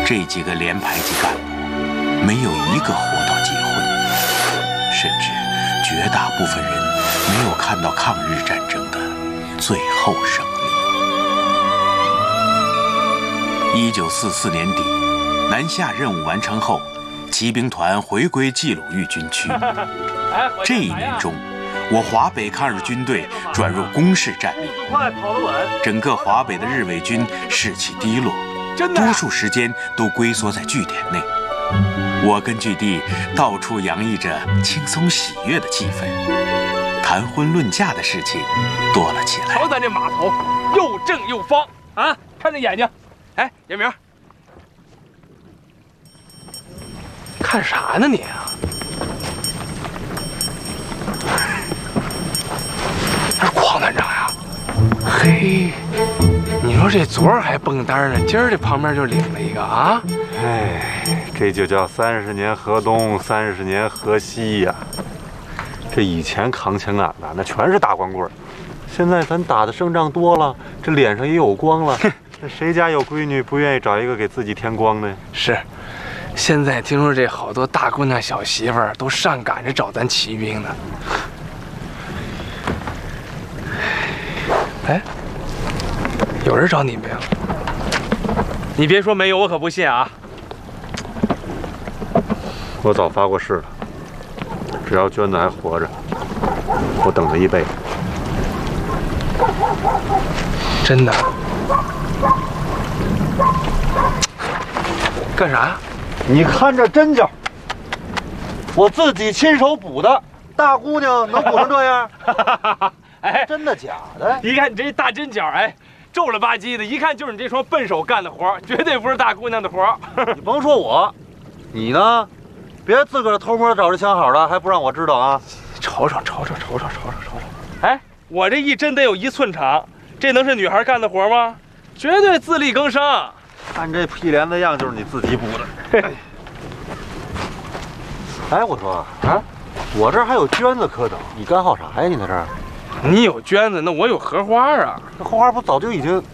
这几个连排级干部没有一个活到结婚，甚至绝大部分人没有看到抗日战争的最后胜利。1944年底，南下任务完成后，骑兵团回归冀鲁豫军区。这一年中，我华北抗日军队转入攻势战力，整个华北的日伪军士气低落，多数时间都龟缩在据点内。我跟据地到处洋溢着轻松喜悦的气氛，谈婚论嫁的事情多了起来。 瞧咱这码头，又正又方啊！看这眼睛，哎，严明，看啥呢你啊？这是邝团长呀！嘿，你说这昨儿还蹦单呢，今儿这旁边就领了一个啊！ 哎，这就叫30年河东，30年河西呀。这以前扛枪杆子那全是大光棍，现在咱打的胜仗多了，这脸上也有光了。那谁家有闺女不愿意找一个给自己添光呢？ 是，现在听说这好多大姑娘小媳妇儿都上赶着找咱骑兵呢。哎，有人找你没有？你别说没有，我可不信啊！ 我早发过誓了，只要娟子还活着，我等她一辈子。 真的？干啥呀？ 你看这针脚，我自己亲手补的，大姑娘能补成这样？ 哎， 真的假的？ 一看你这大针脚，哎，皱了吧唧的，一看就是你这双笨手干的活，绝对不是大姑娘的活。 你甭说我，你呢？别自个儿偷摸找着枪好了，还不让我知道啊！ 瞅瞅。哎，我这一针得有1寸长，这能是女孩干的活吗？绝对自力更生。 看这屁帘子样，就是你自己补的。哎，我说啊，我这儿还有娟子可等，你干好啥呀？你在这儿？ 你有娟子，那我有荷花啊。 那荷花不早就已经